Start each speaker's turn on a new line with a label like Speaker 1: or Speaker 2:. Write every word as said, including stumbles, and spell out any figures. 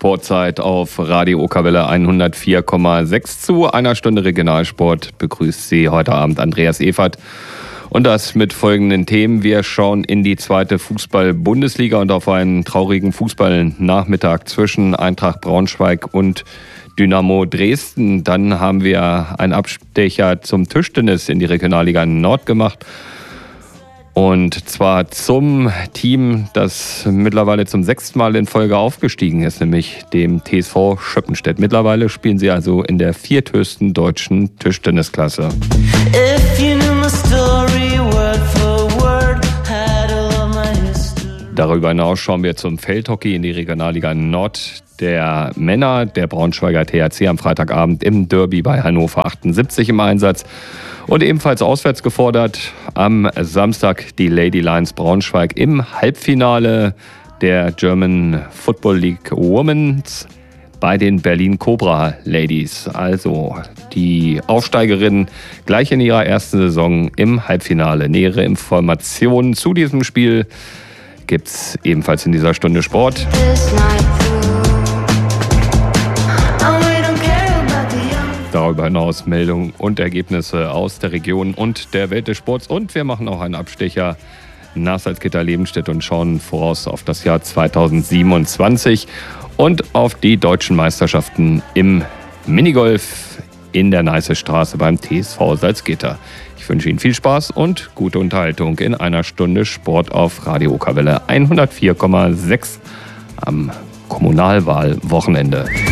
Speaker 1: Sportzeit auf Radio Okerwelle hundertvier Komma sechs. Zu einer Stunde Regionalsport begrüßt Sie heute Abend Andreas Evert. Und das mit folgenden Themen. Wir schauen in die zweite Fußball-Bundesliga und auf einen traurigen Fußballnachmittag zwischen Eintracht Braunschweig und Dynamo Dresden. Dann haben wir einen Abstecher zum Tischtennis in die Regionalliga Nord gemacht. Und zwar zum Team, das mittlerweile zum sechsten Mal in Folge aufgestiegen ist, nämlich dem T S V Schöppenstedt. Mittlerweile spielen sie also in der vierthöchsten deutschen Tischtennisklasse. Darüber hinaus schauen wir zum Feldhockey in die Regionalliga Nord der Männer. Der Braunschweiger T H C am Freitagabend im Derby bei Hannover achtundsiebzig im Einsatz. Und ebenfalls auswärts gefordert am Samstag die Lady Lions Braunschweig im Halbfinale der German Football League Women's bei den Berlin Cobra Ladies. Also die Aufsteigerinnen gleich in ihrer ersten Saison im Halbfinale. Nähere Informationen zu diesem Spiel gibt's ebenfalls in dieser Stunde Sport. Darüber hinaus Meldungen und Ergebnisse aus der Region und der Welt des Sports. Und wir machen auch einen Abstecher nach Salzgitter-Lebenstedt und schauen voraus auf das Jahr zweitausendsiebenundzwanzig und auf die deutschen Meisterschaften im Minigolf in der Neißestraße beim T S V Salzgitter. Ich wünsche Ihnen viel Spaß und gute Unterhaltung in einer Stunde Sport auf Radio Okerwelle hundertvier Komma sechs am Kommunalwahlwochenende.